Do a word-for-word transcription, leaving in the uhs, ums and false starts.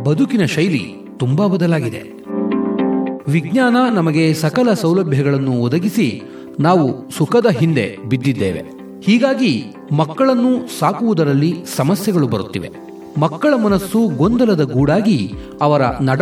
ಬದುಕಿನ ಶೈಲಿ ತುಂಬಾ ಬದಲಾಗಿದೆ. ವಿಜ್ಞಾನ ನಮಗೆ ಸಕಲ ಸೌಲಭ್ಯಗಳನ್ನು ಒದಗಿಸಿ ನಾವು ಸುಖದ ಹಿಂದೆ ಬಿದ್ದಿದ್ದೇವೆ. ಹೀಗಾಗಿ ಮಕ್ಕಳನ್ನು ಸಾಕುವುದರಲ್ಲಿ ಸಮಸ್ಯೆಗಳು ಬರುತ್ತಿವೆ. ಮಕ್ಕಳ ಮನಸ್ಸು ಗೊಂದಲದ ಗೂಡಾಗಿ ಅವರ ನಡ